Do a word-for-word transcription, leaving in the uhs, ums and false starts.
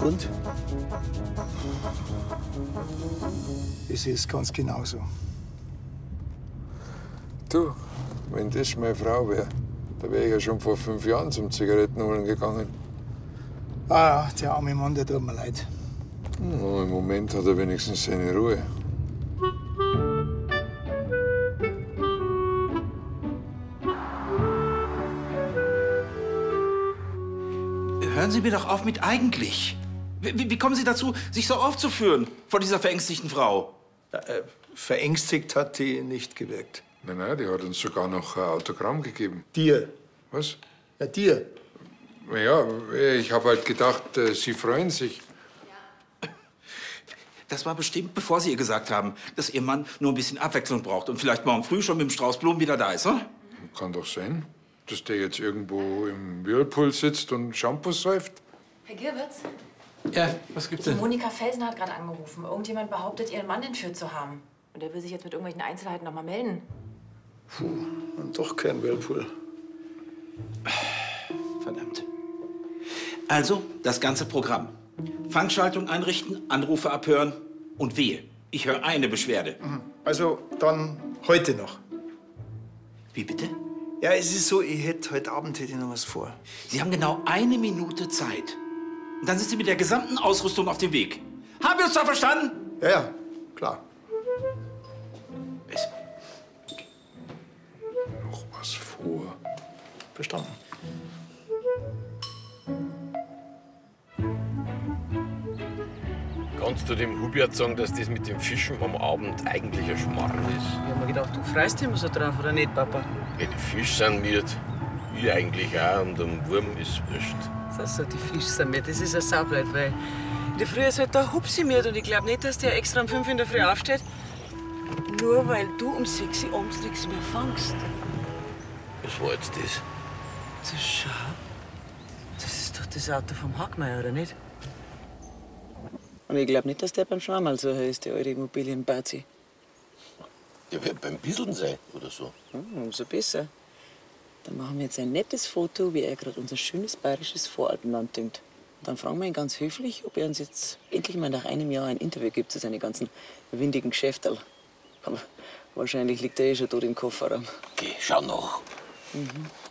Und? Es ist ganz genauso. Du, wenn das meine Frau wäre, da wäre ich ja schon vor fünf Jahren zum Zigarettenholen gegangen. Ah, der arme Mann, der tut mir leid. Oh, im Moment hat er wenigstens seine Ruhe. Hören Sie mir doch auf mit eigentlich. Wie, wie kommen Sie dazu, sich so aufzuführen vor dieser verängstigten Frau? Ja, äh, verängstigt hat die nicht gewirkt. Nein, nein, die hat uns sogar noch ein Autogramm gegeben. Dir? Was? Ja, dir. Ja, ich habe halt gedacht, äh, Sie freuen sich. Das war bestimmt, bevor Sie ihr gesagt haben, dass Ihr Mann nur ein bisschen Abwechslung braucht und vielleicht morgen früh schon mit dem Strauß Blumen wieder da ist, oder? Kann doch sein, dass der jetzt irgendwo im Whirlpool sitzt und Shampoo säuft. Herr Gierwitz? Ja, was gibt's denn? Monika Felsen hat gerade angerufen. Irgendjemand behauptet, ihren Mann entführt zu haben. Und er will sich jetzt mit irgendwelchen Einzelheiten noch mal melden. Puh, und doch kein Whirlpool. Verdammt. Also, das ganze Programm. Fangschaltung einrichten, Anrufe abhören und wehe. Ich höre eine Beschwerde. Also dann heute noch. Wie bitte? Ja, es ist so, ich hätte heute Abend hätte ich noch was vor. Sie haben genau eine Minute Zeit. Und dann sind Sie mit der gesamten Ausrüstung auf dem Weg. Haben wir uns da verstanden? Ja, ja, klar. Es Noch was vor. Verstanden. Kannst du dem Hubert sagen, dass das mit dem Fischen am Abend eigentlich ein Schmarrn ist? Ich hab mir gedacht, du freust dich immer so drauf, oder nicht, Papa? Ja, die Fische sind miert. Ich eigentlich auch. Und am Wurm ist wurscht. So, so, die Fische sind mir, das ist ein Saublöd, weil in der Früh ist halt der Hupsi miert und ich glaube nicht, dass der extra um fünf in der Früh aufsteht, nur weil du um sechs Uhr abends nichts mehr fangst. Was war jetzt das? So, schau. Das ist doch das Auto vom Hackmeier, oder nicht? Und ich glaube nicht, dass der beim Schwammerl so ist, der alte Immobilienbazi. Der wird beim Bisseln sein oder so. Hm, umso besser. Dann machen wir jetzt ein nettes Foto, wie er gerade unser schönes bayerisches Voralpenland düngt. Und dann fragen wir ihn ganz höflich, ob er uns jetzt endlich mal nach einem Jahr ein Interview gibt zu seinen ganzen windigen Geschäfterl. Aber wahrscheinlich liegt er eh schon tot im Kofferraum. Geh, schau nach. Mhm.